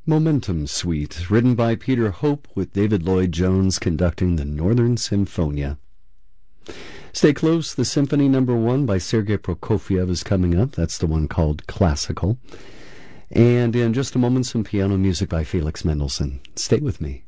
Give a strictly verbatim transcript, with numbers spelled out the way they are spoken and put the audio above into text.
Momentum Suite, written by Peter Hope with David Lloyd-Jones conducting the Northern Symphonia. Stay close, the Symphony Number One by Sergei Prokofiev is coming up. That's the one called Classical. And in just a moment, some piano music by Felix Mendelssohn. Stay with me.